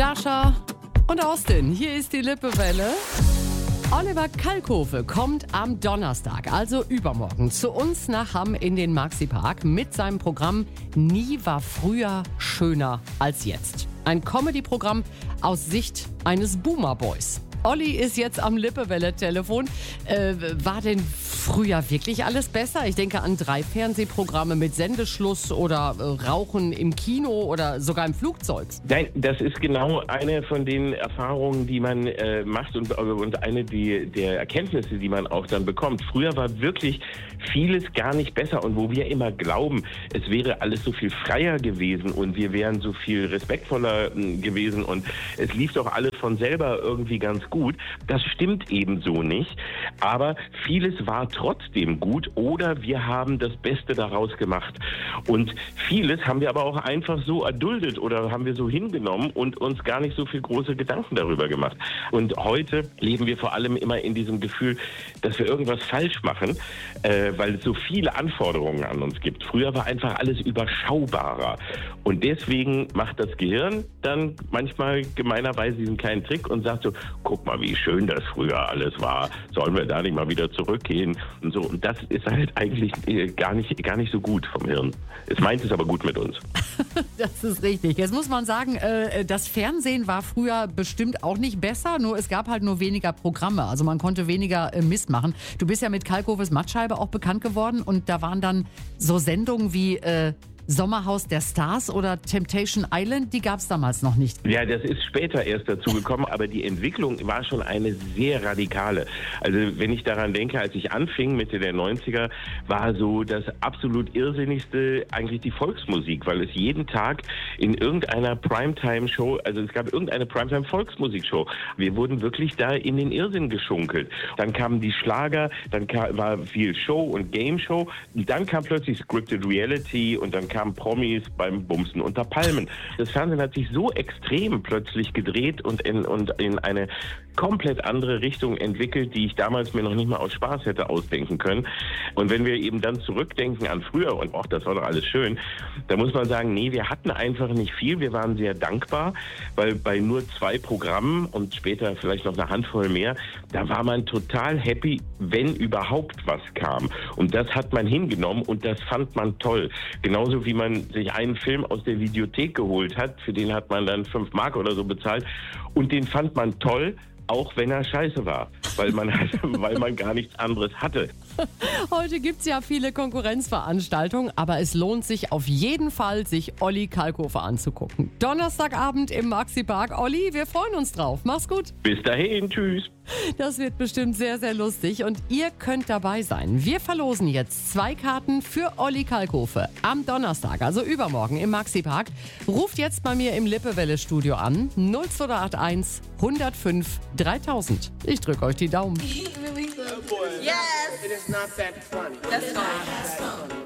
Dasha und Austin. Hier ist die Lippewelle. Oliver Kalkofe kommt am Donnerstag, also übermorgen, zu uns nach Hamm in den Maxi-Park mit seinem Programm Nie war früher schöner als jetzt. Ein Comedy-Programm aus Sicht eines Boomer-Boys. Olli ist jetzt am Lippewelle-Telefon. War denn früher wirklich alles besser? Ich denke an 3 Fernsehprogramme mit Sendeschluss oder Rauchen im Kino oder sogar im Flugzeug. Nein, das ist genau eine von den Erfahrungen, die man macht und eine der Erkenntnisse, die man auch dann bekommt. Früher war wirklich vieles gar nicht besser und wo wir immer glauben, es wäre alles so viel freier gewesen und wir wären so viel respektvoller gewesen und es lief doch alles von selber irgendwie ganz gut. Das stimmt eben so nicht, aber vieles war trotzdem gut oder wir haben das Beste daraus gemacht. Und vieles haben wir aber auch einfach so erduldet oder haben wir so hingenommen und uns gar nicht so viel große Gedanken darüber gemacht. Und heute leben wir vor allem immer in diesem Gefühl, dass wir irgendwas falsch machen, weil es so viele Anforderungen an uns gibt. Früher war einfach alles überschaubarer. Und deswegen macht das Gehirn dann manchmal gemeinerweise diesen kleinen Trick und sagt so, guck mal, wie schön das früher alles war. Sollen wir da nicht mal wieder zurückgehen? Und so. Und das ist halt eigentlich gar nicht so gut vom Hirn. Es meint es aber gut mit uns. Das ist richtig. Jetzt muss man sagen, das Fernsehen war früher bestimmt auch nicht besser, nur es gab halt nur weniger Programme. Also man konnte weniger Mist machen. Du bist ja mit Kalkofes Mattscheibe auch bekannt geworden und da waren dann so Sendungen wie Sommerhaus der Stars oder Temptation Island, die gab es damals noch nicht. Ja, das ist später erst dazu gekommen, aber die Entwicklung war schon eine sehr radikale. Also wenn ich daran denke, als ich anfing, Mitte der 90er, war so das absolut Irrsinnigste eigentlich die Volksmusik, weil es jeden Tag in irgendeiner Primetime-Show, also es gab irgendeine Primetime-Volksmusikshow. Wir wurden wirklich da in den Irrsinn geschunkelt. Dann kamen die Schlager, dann war viel Show und Game-Show, und dann kam plötzlich Scripted Reality und dann kamen Promis beim Bumsen unter Palmen. Das Fernsehen hat sich so extrem plötzlich gedreht und in eine komplett andere Richtung entwickelt, die ich damals mir noch nicht mal aus Spaß hätte ausdenken können. Und wenn wir eben dann zurückdenken an früher und auch das war doch alles schön, da muss man sagen, nee, wir hatten einfach nicht viel. Wir waren sehr dankbar, weil bei nur 2 Programmen und später vielleicht noch eine Handvoll mehr, da war man total happy, wenn überhaupt was kam. Und das hat man hingenommen und das fand man toll. Genauso wie man sich einen Film aus der Videothek geholt hat, für den hat man dann 5 Mark oder so bezahlt und den fand man toll, auch wenn er scheiße war, weil man gar nichts anderes hatte. Heute gibt es ja viele Konkurrenzveranstaltungen, aber es lohnt sich auf jeden Fall, sich Olli Kalkofe anzugucken. Donnerstagabend im Maxi-Park. Olli, wir freuen uns drauf. Mach's gut. Bis dahin, tschüss. Das wird bestimmt sehr, sehr lustig und ihr könnt dabei sein. Wir verlosen jetzt 2 Karten für Olli Kalkofe am Donnerstag, also übermorgen im Maxi-Park. Ruft jetzt bei mir im Lippewelle-Studio an 0281 105 3000. Ich drücke euch die Daumen. Yes! It is not that funny. That's fine.